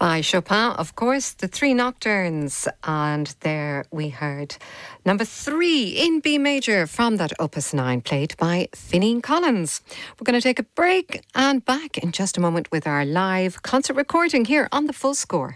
By Chopin, of course, the Three Nocturnes. And there we heard number 3 in B major from that Opus 9, played by Finian Collins. We're going to take a break and back in just a moment with our live concert recording here on The Full Score.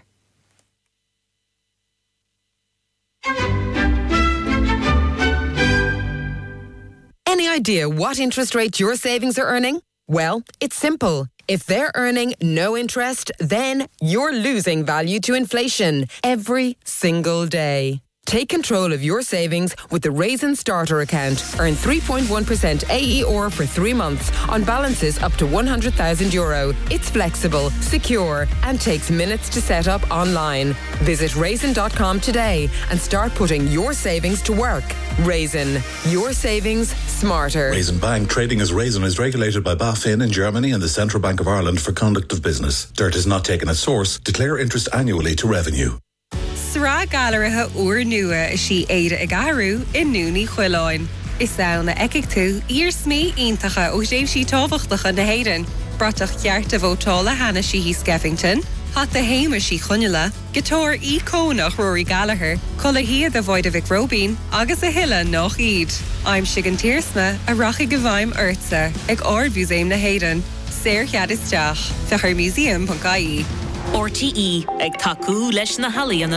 Any idea what interest rate your savings are earning? Well, it's simple. If they're earning no interest, then you're losing value to inflation every single day. Take control of your savings with the Raisin Starter account. Earn 3.1% AER for 3 months on balances up to €100,000. It's flexible, secure, and takes minutes to set up online. Visit raisin.com today and start putting your savings to work. Raisin, your savings smarter. Raisin Bank, trading as Raisin, is regulated by BaFin in Germany and the Central Bank of Ireland for conduct of business. Dirt is not taken at source. Declare interest annually to revenue. Sra galarithe uair nua sí éire agaru in núni chuileáin. Is saona ekic tú ír smí iontacha ó déimh sí tábhachtacha na héireann. Bratach cearta bhótála hana sí hí Skeffington. Hat the héimar sí chuinile. Gitóir í cónach Rory Gallagher. Colla hiad a Void Vic Robin. Agus a hilla nach iad. I'm Sigan Tiersma a rachi gavaim urtsa. Ag orbhús aim na héireann. Séir chead isteach. Fechar museum.ie. RTE ag tacu leis na halaíonna